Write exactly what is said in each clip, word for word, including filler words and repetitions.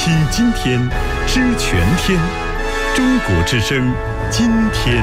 听今天，知全天。中国之声，今天。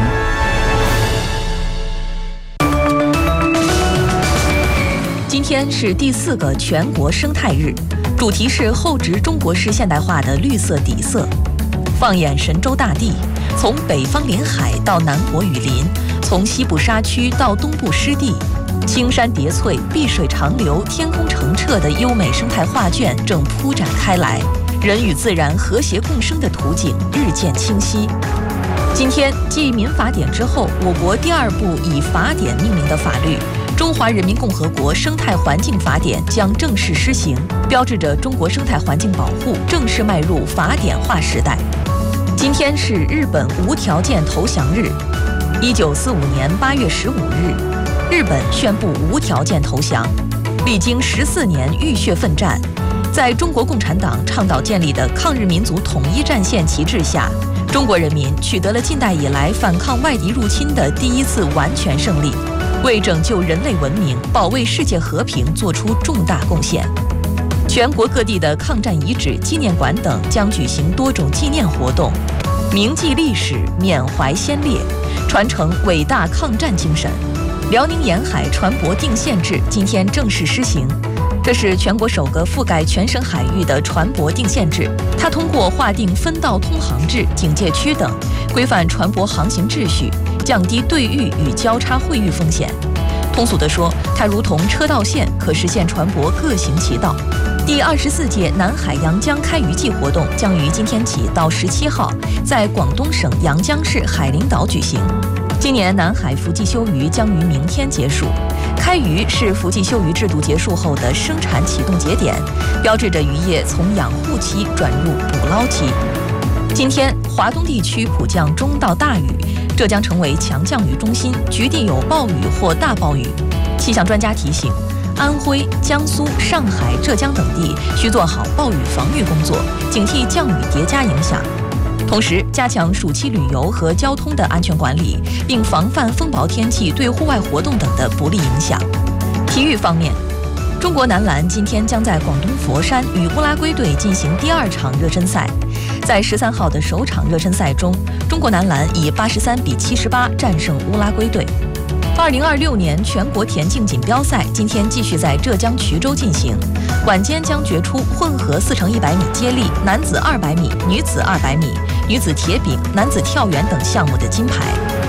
今天是第四个全国生态日，主题是厚植中国式现代化的绿色底色。放眼神州大地，从北方临海到南国雨林，从西部沙区到东部湿地，青山叠翠、碧水长流、天空澄澈的优美生态画卷正铺展开来，人与自然和谐共生的图景日渐清晰。今天，继民法典之后，我国第二部以法典命名的法律《中华人民共和国生态环境法典》将正式施行，标志着中国生态环境保护正式迈入法典化时代。今天是日本无条件投降日。一九四五年八月十五日，日本宣布无条件投降。历经十四年浴血奋战，在中国共产党倡导建立的抗日民族统一战线旗帜下，中国人民取得了近代以来反抗外敌入侵的第一次完全胜利，为拯救人类文明、保卫世界和平做出重大贡献。全国各地的抗战遗址、纪念馆等将举行多种纪念活动，铭记历史，缅怀先烈，传承伟大抗战精神。辽宁沿海船舶定线制今天正式施行，这是全国首个覆盖全省海域的船舶定线制。它通过划定分道通航制、警戒区等，规范船舶航行秩序，降低对遇与交叉会遇风险。通俗地说，它如同车道线，可实现船舶各行其道。第二十四届南海阳江开渔季活动将于今天起到十七号在广东省阳江市海陵岛举行。今年南海伏季休渔将于明天结束，开渔是伏季休渔制度结束后的生产启动节点，标志着渔业从养护期转入捕捞期。今天，华东地区普降中到大雨，浙江成为强降雨中心，局地有暴雨或大暴雨。气象专家提醒，安徽、江苏、上海、浙江等地需做好暴雨防御工作，警惕降雨叠加影响。同时，加强暑期旅游和交通的安全管理，并防范风暴天气对户外活动等的不利影响。体育方面，中国男篮今天将在广东佛山与乌拉圭队进行第二场热身赛。在十三号的首场热身赛中，中国男篮以八十三比七十八战胜乌拉圭队。二零二六年全国田径锦标赛今天继续在浙江衢州进行，晚间将决出混合四乘一百米接力、男子二百米、女子二百米、女子铁饼、男子跳远等项目的金牌。